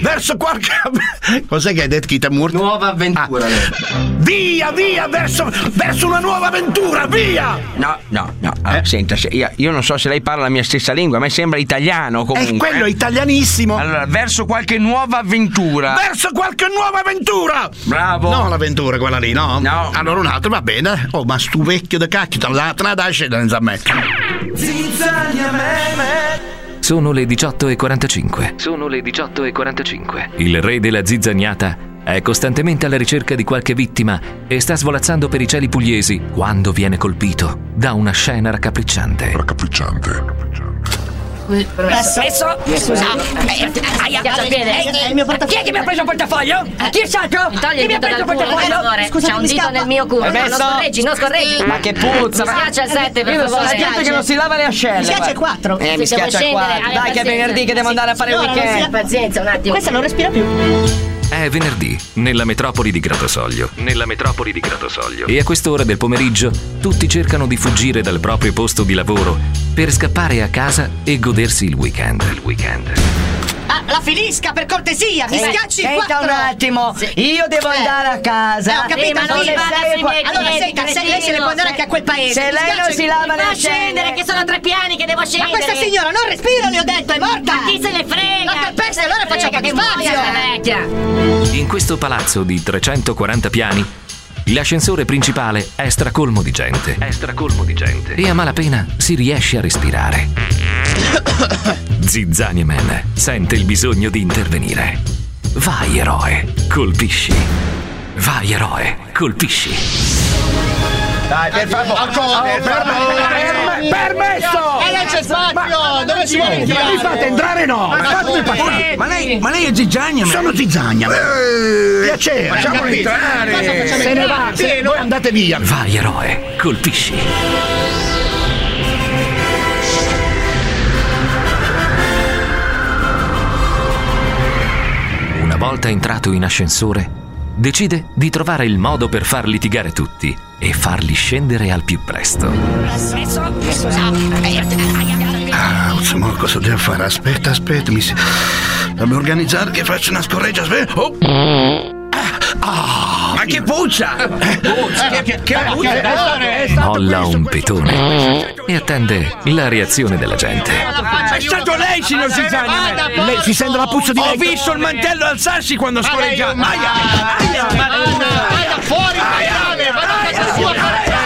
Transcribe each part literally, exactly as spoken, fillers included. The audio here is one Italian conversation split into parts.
verso qualche... Cos'è che hai detto, Kitamurti? Nuova avventura. Ah. Via, via, verso, verso una nuova avventura, via! No, no, no. Allora, eh? Senta, se io, io non so se lei parla la mia stessa lingua, a me sembra italiano comunque. E quello è eh? italianissimo. Allora, verso qualche nuova avventura. Verso qualche nuova avventura! Bravo. No, l'avventura quella lì, no? No. Allora un altro, va bene. Oh, ma stu vecchio da cacchio, te la te la dai scendere in zammetta. Zizzania meme. Sono le diciotto e quarantacinque. Sono le diciotto e quarantacinque. Il re della zizzagnata è costantemente alla ricerca di qualche vittima e sta svolazzando per i cieli pugliesi quando viene colpito da una scena raccapricciante. Raccapricciante. Permesso? Scusa. Aia, è il mio portafoglio. Chi è che mi ha preso il portafoglio? Chi è stato? Chi mi ha preso il portafoglio? Scusa, c'è un dito nel mio culo. Non scorreggi, non scorreggi. Ma che puzza. Mi schiaccia il sette, per favore. Schiaccia che non si lava le ascelle. Mi schiaccia il quattro. Eh, mi schiaccia il quattro. Dai che è venerdì che devo andare a fare il weekend. Pazienza, un attimo. Questa non respira più. È venerdì, nella metropoli di Gratosoglio. Nella metropoli di Gratosoglio. E a quest'ora del pomeriggio tutti cercano di fuggire dal proprio posto di lavoro per scappare a casa e godersi il weekend. Il weekend. Ah, la finisca per cortesia, mi schiacci il Senta quattro. un attimo, io devo Eh. andare a casa. Eh, ho capito, Eh, ma non sì. le vada sui miei Allora piedi, senta, se lei se ne può andare anche a quel paese. Se mi lei non spiace- si lava le Ma ascelle. scendere, che sono tre piani che devo Ma scendere. questa signora non respira, le ho detto, è morta. Ma chi se ne frega? Ma per pezzi, allora faccia un po' di Frega, che spazio. muoia, vecchia. In questo palazzo di trecentoquaranta piani, l'ascensore principale è stracolmo di gente. È stracolmo di gente. E a malapena si riesce a respirare. Zizzania Man sente il bisogno di intervenire. Vai eroe, colpisci. Vai eroe, colpisci. Dai, per favore. Ancora, per favore. Permesso! E lei c'è spazio! Dove si vuole Mi tirare? fate entrare no! Fatemi passare! Ma lei, ma lei è Zizzania? Sono Zizzania! Piacere! Facciamolo entrare! Se ne va! Se voi andate via! Vai eroe, colpisci. Una volta entrato in ascensore, decide di trovare il modo per far litigare tutti e farli scendere al più presto. Ah, insomma, cosa devo fare? Aspetta, aspetta, mi si... Devo organizzare che faccio una scorreggia, aspetta. Oh. Ah, Ma che puzza! Puzza! Che, che, che puzza! Molla un petone e attende la reazione della gente. È stato lei, signor Zizzania! lei si sente la puzza di Ho lei? visto il mantello alzarsi quando scorreggia! Aia! Aia! Vada fuori, Mariane! Vada a casa sua!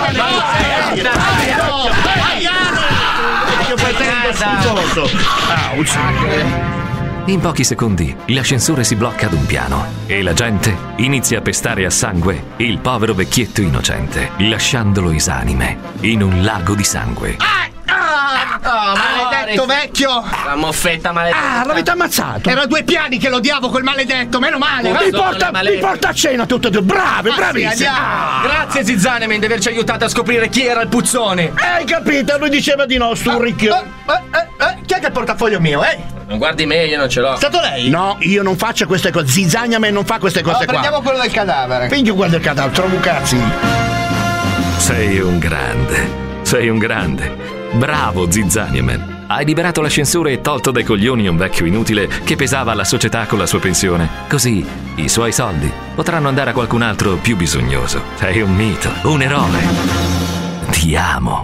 In pochi secondi l'ascensore si blocca ad un piano e la gente inizia a pestare a sangue il povero vecchietto innocente, lasciandolo esanime in un lago di sangue. Oh, maledetto vecchio! La moffetta maledetta. Ah, l'avete ammazzato! Era due piani che l'odiavo quel maledetto, meno male! Mi porta, mi porta a cena tutte e due! Brave, bravissime! Ah, Grazie Zizzaneman di averci aiutato a scoprire chi era il puzzone. hai capito? Lui diceva di no, stu ricchio! Eh, eh, eh, chi è che ha il portafoglio mio, eh? Non guardi me, io non ce l'ho. È stato lei? No, io non faccio queste cose. Zizzania me non fa queste cose qua. Prendiamo quello del cadavere. Finché guarda il cadavere, trovo cazzi. Sei un grande, sei un grande. Bravo Zizzaniaman. Hai liberato l'ascensore e tolto dai coglioni un vecchio inutile che pesava alla società con la sua pensione. Così i suoi soldi potranno andare a qualcun altro più bisognoso. Sei un mito, un eroe. Ti amo.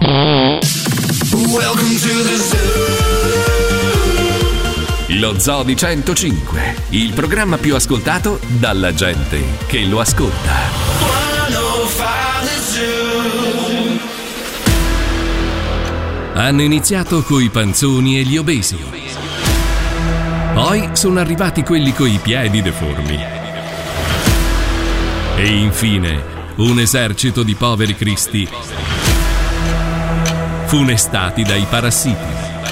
Lo Zoo di centocinque, il programma più ascoltato dalla gente che lo ascolta. Hanno iniziato coi panzoni e gli obesi. Poi sono arrivati quelli coi piedi deformi. E infine un esercito di poveri cristi funestati dai parassiti.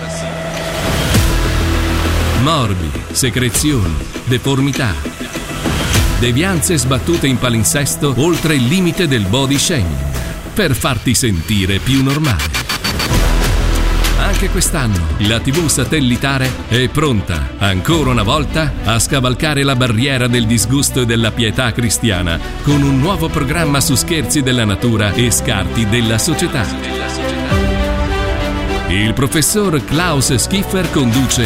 Morbi, secrezioni, deformità, devianze sbattute in palinsesto oltre il limite del body shaming per farti sentire più normale. Anche quest'anno la tivù satellitare è pronta, ancora una volta, a scavalcare la barriera del disgusto e della pietà cristiana con un nuovo programma su scherzi della natura e scarti della società. Il professor Klaus Schiffer conduce